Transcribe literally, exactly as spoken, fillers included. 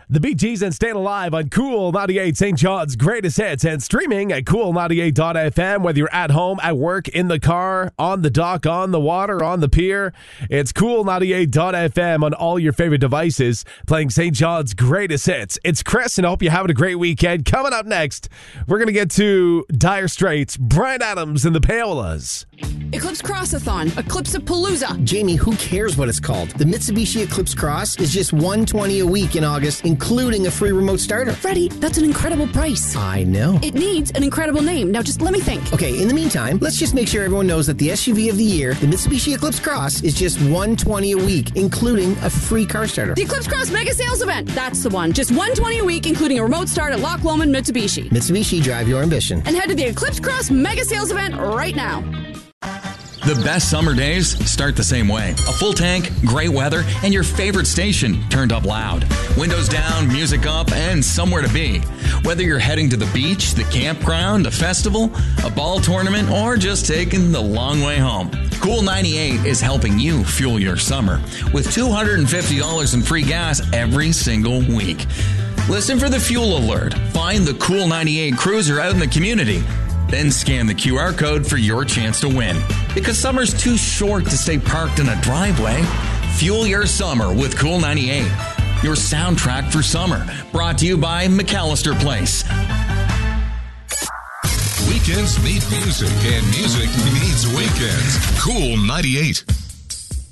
The Bee Gees and Staying Alive on Cool ninety-eight, Saint John's greatest hits, and streaming at cool ninety-eight dot f m. Whether you're at home, at work, in the car, on the dock, on the water, on the pier, it's cool ninety-eight dot f m on all your favorite devices, playing Saint John's greatest hits. It's Chris, and I hope you're having a great weekend. Coming up next, we're going to get to Dire Straits, Bryan Adams, and the Paolas. Eclipse Cross-a-thon, Eclipse-a-Palooza. Jamie, who cares what it's called? The Mitsubishi Eclipse Cross is just one hundred twenty dollars a week in August, including a free remote starter. Freddie, that's an incredible price. I know. It needs an incredible name. Now just let me think. Okay, in the meantime, let's just make sure everyone knows that the S U V of the year, the Mitsubishi Eclipse Cross, is just one hundred twenty dollars a week, including a free car starter. The Eclipse Cross Mega Sales Event. That's the one. Just one hundred twenty dollars a week, including a remote start at Loch Lomond Mitsubishi. Mitsubishi, drive your ambition. And head to the Eclipse Cross Mega Sales Event right now. The best summer days start the same way. A full tank, great weather, and your favorite station turned up loud. Windows down, music up, and somewhere to be. Whether you're heading to the beach, the campground, a festival, a ball tournament, or just taking the long way home, Cool ninety-eight is helping you fuel your summer with two hundred fifty dollars in free gas every single week. Listen for the fuel alert. Find the Cool ninety-eight cruiser out in the community. Then scan the Q R code for your chance to win. Because summer's too short to stay parked in a driveway. Fuel your summer with Cool ninety-eight. Your soundtrack for summer. Brought to you by McAllister Place. Weekends need music, and music needs weekends. Cool ninety-eight.